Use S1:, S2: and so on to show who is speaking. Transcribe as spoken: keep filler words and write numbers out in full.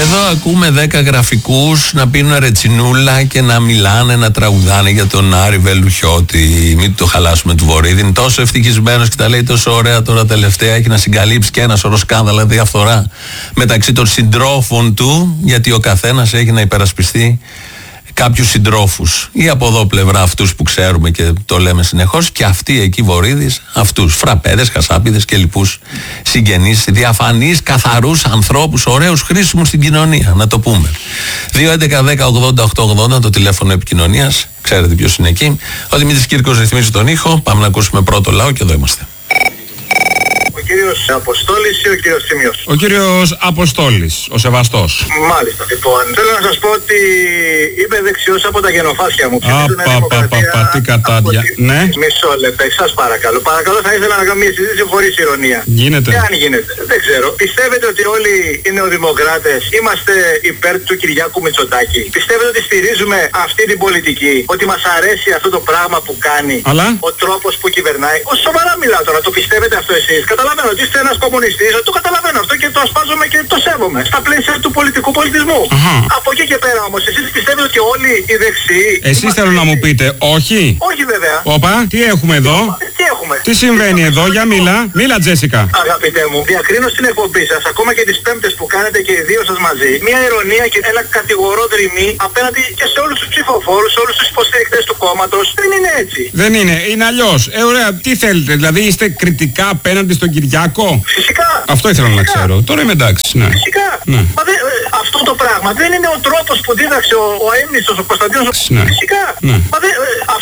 S1: Εδώ ακούμε δέκα γραφικούς να πίνουν ρετσινούλα και να μιλάνε, να τραγουδάνε για τον Άρη Βελουχιώτη. Μην το χαλάσουμε του Βορύδη. Είναι τόσο ευτυχισμένος και τα λέει τόσο ωραία τώρα τελευταία. Έχει να συγκαλύψει και ένα σωρό σκάνδαλα, διαφθορά μεταξύ των συντρόφων του, γιατί ο καθένας έχει να υπερασπιστεί κάποιους συντρόφους. Ή από εδώ πλευρά αυτούς που ξέρουμε και το λέμε συνεχώς, και αυτοί εκεί Βορύδης, αυτούς φραπέδες, χασάπιδες και λοιπούς συγγενείς, διαφανείς, καθαρούς ανθρώπους, ωραίους, χρήσιμους στην κοινωνία, να το πούμε. δύο έντεκα δέκα ογδόντα οκτώ ογδόντα το τηλέφωνο επικοινωνίας, ξέρετε ποιος είναι εκεί. Ο Δημήτρης Κύρκος ρυθμίζει τον ήχο. Πάμε να ακούσουμε πρώτο λαό και εδώ είμαστε.
S2: Ο κύριος Αποστόλης ή ο κύριος Θήμιος?
S3: Ο κύριος Αποστόλης, ο σεβαστός.
S2: Μάλιστα. Λοιπόν, θέλω να σας πω ότι είμαι δεξιός από τα γενοφάσια μου.
S3: Απαπαπαπα, τι κατάντια. Ναι.
S2: Μισό λεπτό, σας παρακαλώ. Παρακαλώ, θα ήθελα να κάνω μια συζήτηση χωρίς ηρωνία.
S3: Γίνεται.
S2: Και αν γίνεται. Δεν ξέρω. Πιστεύετε ότι όλοι οι νεοδημοκράτες είμαστε υπέρ του Κυριάκου Μητσοτάκη? Πιστεύετε ότι στηρίζουμε αυτή την πολιτική? Ότι μας αρέσει αυτό το πράγμα που κάνει?
S3: Αλλά
S2: ο τρόπος που κυβερνάει? Ο, σοβαρά μιλάω τώρα. Το πιστεύετε αυτό εσείς? Καταλαβαίνω ότι είστε ένας κομμουνιστής, το καταλαβαίνω αυτό και το ασπάζομαι και το σέβομαι στα πλαίσια του πολιτικού πολιτισμού. Αχα. Από εκεί και πέρα όμως, εσείς πιστεύετε ότι όλοι οι δεξιοί...
S3: Εσείς θέλω να μου πείτε, όχι.
S2: Όχι βέβαια.
S3: Όπα, τι έχουμε εδώ?
S2: Τι έχουμε?
S3: Τι συμβαίνει εδώ, για μίλα. Μίλα, Τζέσικα.
S2: Αγαπητέ μου, διακρίνω στην εκπομπή σας, ακόμα και τις πέμπτες που κάνετε και οι δύο σας μαζί, μια ειρωνία και ένα κατηγορό δρυμή απέναντι και σε όλους τους ψηφοφόρους, σε όλους τους υποστηρικτές του κόμματος. Δεν είναι έτσι.
S3: Δεν είναι, είναι αλλιώς. Ε, ωραία, τι θέλετε, δηλαδή είστε κριτικά απέναντι στον Κυριάκο?
S2: Φυσικά.
S3: Αυτό ήθελα Φυσικά. να ξέρω. Τώρα είμαι εντάξει, ναι.
S2: Φυσικά.
S3: Ναι.
S2: Μα δε, αυτό το πράγμα δεν είναι ο τρόπος που δίδαξε ο, ο αείμνηστος, ο Κωνσταντίνος.
S3: Ναι.
S2: Φυσικά.
S3: Ναι.
S2: Μα δε,